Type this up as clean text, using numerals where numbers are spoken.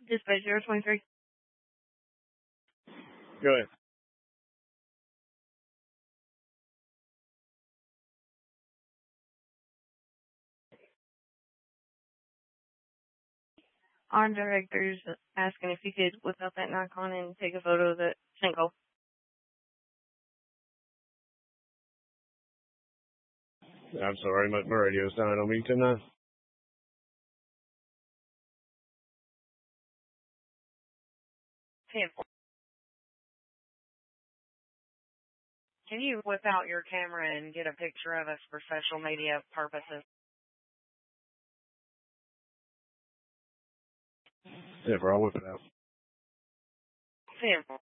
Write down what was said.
Dispatch 023. Go ahead. Our director's asking if you could whip out that Nikon and take a photo of the sinkhole. I'm sorry, my radio's dying on me tonight. Can you whip out your camera and get a picture of us for social media purposes? Yeah, bro, I'll whip it out. 10-4.